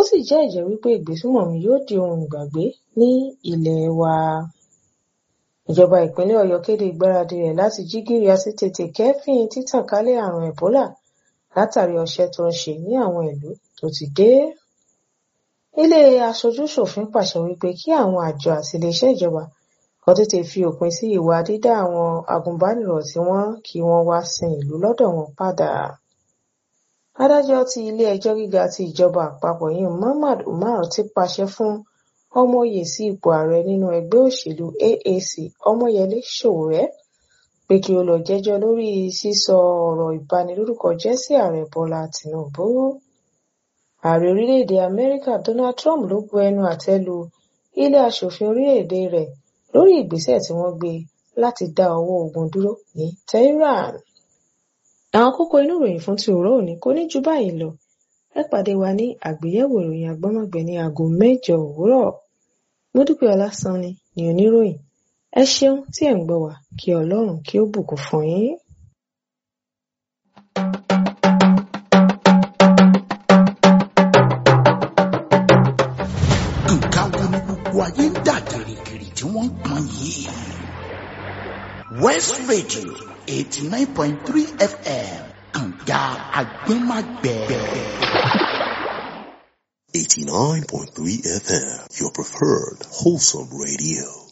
sì jẹ́ ẹ̀jẹ́ wípé ìgbésùmọ̀mí yóò di ohun ìgbàgbé ní ilẹ̀ wa. Ìjọba ìpínlẹ̀ Ọ̀yọ́ kéde ìgbáradì rẹ̀ láti jí gìrì àti tètè kẹ́fìn títànkálẹ̀ àrùn Ẹ̀bólà látàrí ọṣẹ́ tó ń ṣe ní àwọn ìlú tó ti dé. Ilé aṣojú-ṣòfin pàṣẹ wípé kí àwọn àjọ àti iléeṣẹ́ ìjọba kan tètè fi òpin sí ìwà dídá àwọn agùnbánirọ̀ tí wọ́n kí wọ́n wá sin ìlú lọ́dọ̀ wọn padà. Adájọ́ ti ilé-ẹjọ́ gíga ti ìjọba àpapọ̀ Muhammad Umar ti pàṣẹ fún ọmọoyè sí ipò ààrẹ nínú ẹgbẹ́ òṣèlú AAC Ọmọyẹlé Sowore pé kí ó lọ jẹ́jọ́ lórí sísọ ọ̀rọ̀ ìbanilórúkọjẹ́ sí ààrẹ Bọ́lá Tinubu. Ààrẹ orílẹ̀-èdè Amẹ́ríkà Donald Trump ló bu ẹnu àtẹ́ lu ilé aṣòfin orílẹ̀-èdè rẹ̀ lórí ìgbésẹ̀ tí wọ́n gbé láti dá ọwọ́ ogun dúró ní Tehran. Àwọn kókó inú ìròyìn fún ti òwúrọ̀ òní kò ní ju báyìí lọ. Ẹ pàdé wa ní àgbéyẹ̀wò ìròyìn àgbọ́mọ̀gbẹ́ ní aago 8 òwúrọ̀. Módúpẹ́ Ọlásànni ni oníròyìn. Ẹ ṣeun tí ẹ̀ ń gbọ́ wa, kí Ọlọ́run kí ó bùkún fún yín. Nǹkan wo ni gbogbo ayé ń dà gìrìgìrì tí wọ́n ń pọn yìí? West Radio 89.3 FM Kànga Àgbọ́nmágbẹ́. 89.3 FM, your preferred wholesome radio.